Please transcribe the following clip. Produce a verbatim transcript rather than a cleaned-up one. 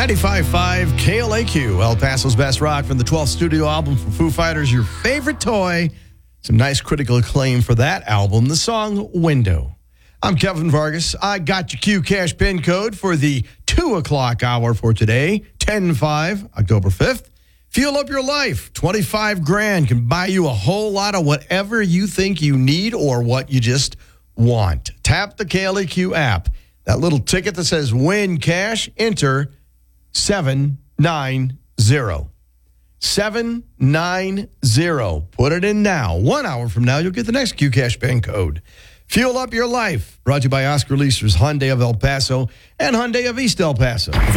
ninety-five point five K L A Q, El Paso's best rock from the twelfth studio album from Foo Fighters, Your Favorite Toy. Some nice critical acclaim for that album, the song Window. I'm Kevin Vargas. I got your Q Cash pin code for the two o'clock hour for today, ten five, October fifth. Fuel up your life. twenty-five grand can buy you a whole lot of whatever you think you need or what you just want. Tap the K L A Q app. That little ticket that says win cash, enter seven nine zero. seven nine zero. Put it in now. One hour from now, you'll get the next Q Cash pin code. Fuel up your life. Brought to you by Oscar Leasers, Hyundai of El Paso, and Hyundai of East El Paso.